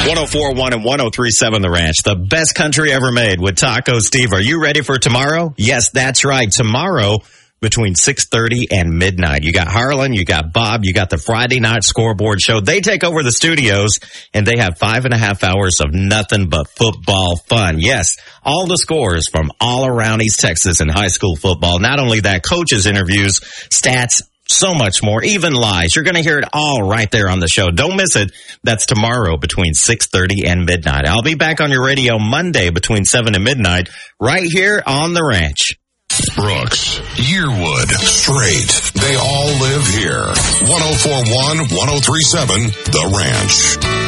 104.1 and 103.7 The Ranch, the best country ever made with Taco Steve. Are you ready for tomorrow? Yes, that's right. Tomorrow between 6:30 and midnight. You got Harlan, you got Bob, you got the Friday Night Scoreboard Show. They take over the studios, and they have 5.5 hours of nothing but football fun. Yes, all the scores from all around East Texas in high school football. Not only that, coaches' interviews, stats, so much more, even lies. You're going to hear it all right there on the show. Don't miss it. That's tomorrow between 6:30 and midnight. I'll be back on your radio Monday between 7 and midnight right here on The Ranch. Brooks, Yearwood, Strait, they all live here. 104.1, 103.7, The Ranch.